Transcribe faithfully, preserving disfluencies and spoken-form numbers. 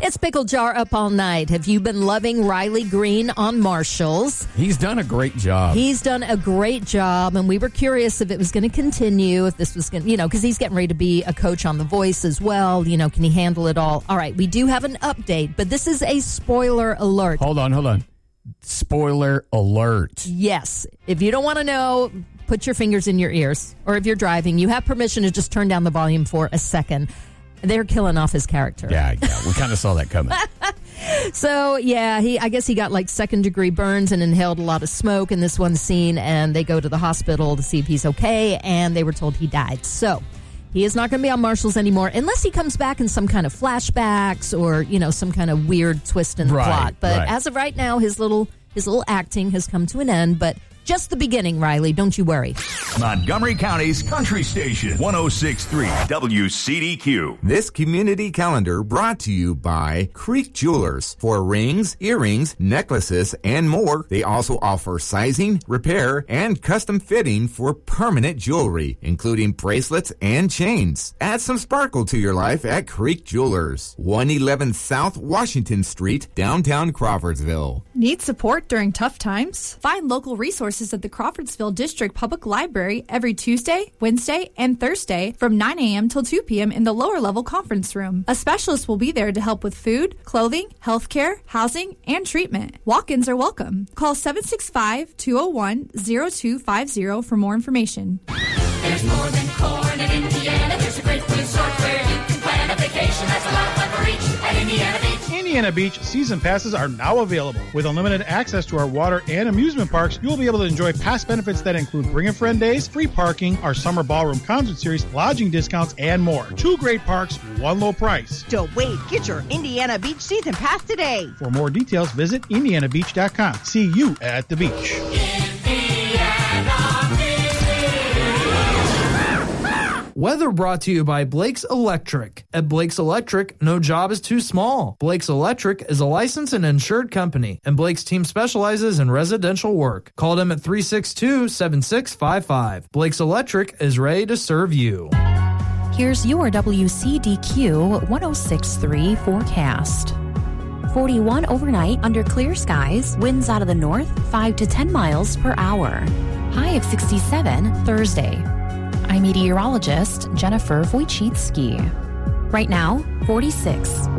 It's Pickle Jar Up All Night. Have you been loving Riley Green on Marshalls? He's done a great job. He's done a great job, and we were curious if it was going to continue, if this was going to, you know, because he's getting ready to be a coach on The Voice as well. You know, can he handle it all? All right, we do have an update, but this is a spoiler alert. Hold on, hold on. Spoiler alert. Yes. If you don't want to know, put your fingers in your ears. Or if you're driving, you have permission to just turn down the volume for a second. They're killing off his character. Yeah, yeah, we kind of saw that coming. So, yeah, he I guess he got like second-degree burns and inhaled a lot of smoke in this one scene, and they go to the hospital to see if he's okay, and they were told he died. So, he is not going to be on Marshalls anymore unless he comes back in some kind of flashbacks or, you know, some kind of weird twist in the right, plot. But right. as of right now, his little his little acting has come to an end, but just the beginning, Riley. Don't you worry. Montgomery County's Country Station, one oh six point three W C D Q. This community calendar brought to you by Creek Jewelers. For rings, earrings, necklaces, and more, they also offer sizing, repair, and custom fitting for permanent jewelry, including bracelets and chains. Add some sparkle to your life at Creek Jewelers, one eleven South Washington Street, downtown Crawfordsville. Need support during tough times? Find local resources at the Crawfordsville District Public Library every Tuesday, Wednesday, and Thursday from nine a.m. till two p.m. in the lower level conference room. A specialist will be there to help with food, clothing, healthcare, housing, and treatment. Walk-ins are welcome. Call seven six five, two oh one, oh two five oh for more information. There's more than corn in Indiana. There's a great resort where you can plan a vacation. That's a lot of fun for each at Indiana Beach. Indiana Beach season passes are now available. With unlimited access to our water and amusement parks, you will be able to enjoy past benefits that include Bring a Friend Days, free parking, our summer ballroom concert series, lodging discounts, and more. Two great parks, one low price. Don't wait. Get your Indiana Beach season pass today. For more details, visit indiana beach dot com. See you at the beach. Weather brought to you by Blake's Electric. At Blake's Electric, no job is too small. Blake's Electric is a licensed and insured company, and Blake's team specializes in residential work. Call them at three six two, seven six five five. Blake's Electric is ready to serve you. Here's your W C D Q one oh six point three forecast. forty-one overnight under clear skies, winds out of the north five to ten miles per hour. High of sixty-seven Thursday. I'm meteorologist Jennifer Wojcicki. Right now, forty-six.